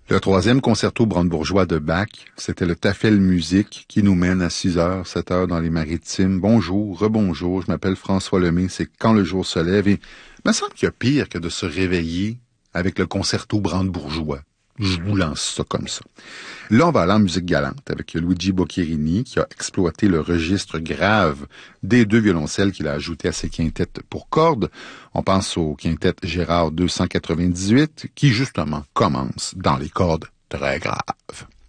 Le troisième concerto brandebourgeois de Bach, c'était le Tafel Musique qui nous mène à 6h, 7h dans les Maritimes. Bonjour, rebonjour, je m'appelle François Lemay, c'est Quand le jour se lève et il me semble qu'il y a pire que de se réveiller avec le concerto brandebourgeois. Je vous lance ça comme ça. Là, on va aller en musique galante avec Luigi Boccherini qui a exploité le registre grave des deux violoncelles qu'il a ajouté à ses quintettes pour cordes. On pense au quintette Gérard 298 qui, justement, commence dans les cordes très graves.